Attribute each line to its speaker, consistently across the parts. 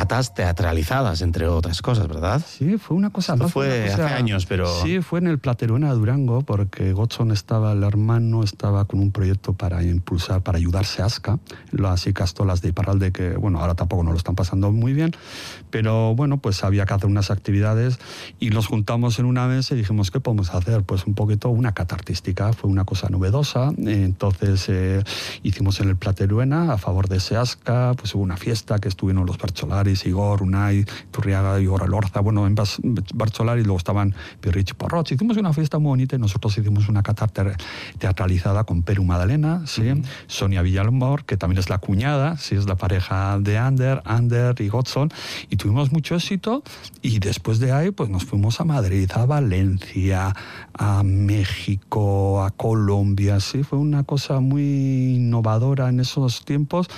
Speaker 1: catas teatralizadas, entre otras cosas, ¿verdad?
Speaker 2: Sí, fue una cosa...
Speaker 1: Esto fue hace años, pero...
Speaker 2: Sí, fue en el Plateruena de Durango, porque Godson el hermano estaba con un proyecto para impulsar, para ayudarse a Asca, las Icastolas de Iparralde, que, bueno, ahora tampoco no lo están pasando muy bien, pero, bueno, pues había que hacer unas actividades y nos juntamos en una mesa y dijimos, ¿qué podemos hacer? Pues un poquito una cata artística, fue una cosa novedosa, entonces hicimos en el Plateruena a favor de ese Asca, pues hubo una fiesta que estuvieron los Barcholaris, Igor, Unai, Turriaga, Igor Alorza, bueno, en Barcholari, luego estaban Pirrich y Porroch, hicimos una fiesta muy bonita y nosotros hicimos una cata teatralizada con Peru Madalena, ¿sí? Sonia Villalmor, que también es la cuñada, ¿sí? Es la pareja de Ander y Godson, y tuvimos mucho éxito, y después de ahí pues nos fuimos a Madrid, a Valencia, a México, a Colombia, sí, fue una cosa muy innovadora en esos tiempos,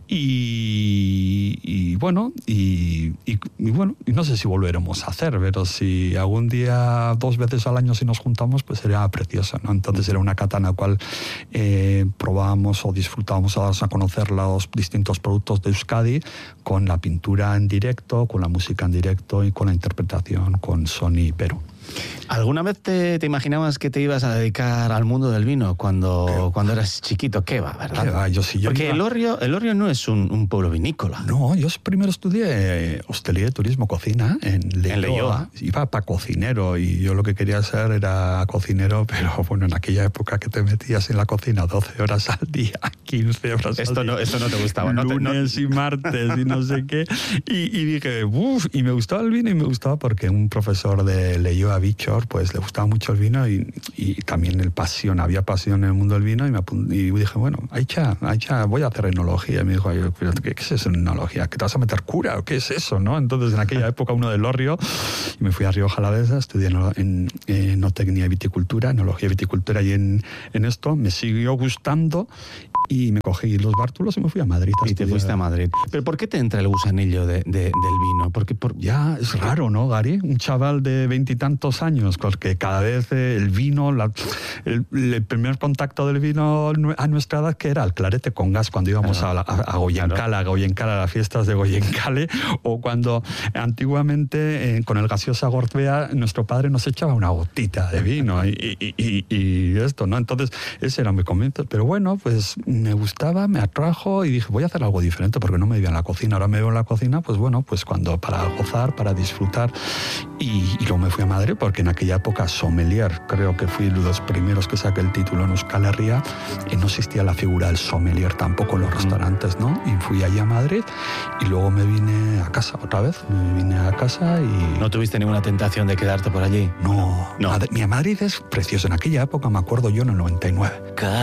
Speaker 2: y bueno, y no sé si volveremos a hacer, pero si algún día, 2 veces al año si nos juntamos, pues sería precioso, ¿no? Entonces era una cata en la cual probábamos o disfrutábamos a darnos a conocer los distintos productos de Euskadi con la pintura en directo, con la música en directo y con la interpretación con Sony y Perú.
Speaker 1: ¿Alguna vez te imaginabas que te ibas a dedicar al mundo del vino cuando eras chiquito? ¿Qué va, verdad?
Speaker 2: ¿Qué va?
Speaker 1: Porque el Orrio no es un pueblo vinícola.
Speaker 2: No, yo primero estudié hostelería, turismo, cocina en Leioa. Iba para cocinero y yo lo que quería ser era cocinero, pero bueno, en aquella época que te metías en la cocina 12 horas al día, 15 horas
Speaker 1: esto
Speaker 2: al día.
Speaker 1: Esto no te gustaba.
Speaker 2: Lunes y martes y no sé qué. Y dije, uff, y me gustaba el vino y me gustaba porque un profesor de Leioa, Bichor, pues le gustaba mucho el vino y también había pasión en el mundo del vino y dije, bueno, voy a hacer enología. Y me dijo, ¿qué es eso, enología? ¿Que te vas a meter cura o qué es eso, no? Entonces en aquella época uno del Orrio, y me fui a Rioja Alavesa, estudié en enotecnia y viticultura, enología y viticultura, y en esto me siguió gustando y me cogí los bártulos y me fui a Madrid.
Speaker 1: Y te fuiste a Madrid. ¿Pero por qué te entra el gusanillo del vino?
Speaker 2: Ya, es raro, ¿no, Gary? Un chaval de 20 y tantos años, porque cada vez el vino, el primer contacto del vino a nuestra edad, que era el clarete con gas, cuando íbamos a Goyencala, a las fiestas de Goyencale, o cuando antiguamente con el gaseosa Gorbea nuestro padre nos echaba una gotita de vino y esto, ¿no? Entonces ese era mi comienzo, pero bueno, pues me gustaba, me atrajo y dije, voy a hacer algo diferente porque no me veía en la cocina. Ahora me veo en la cocina, pues bueno, pues para gozar, para disfrutar. Y luego me fui a Madrid porque en aquella época sommelier, creo que fui de los primeros que saqué el título en Euskal Herria, y no existía la figura del sommelier tampoco en los restaurantes, ¿no? Y fui allí a Madrid y luego me vine a casa otra vez. Me vine a casa y...
Speaker 1: ¿No tuviste ninguna tentación de quedarte por allí?
Speaker 2: No. Mi Madrid es precioso. En aquella época me acuerdo yo en el 99.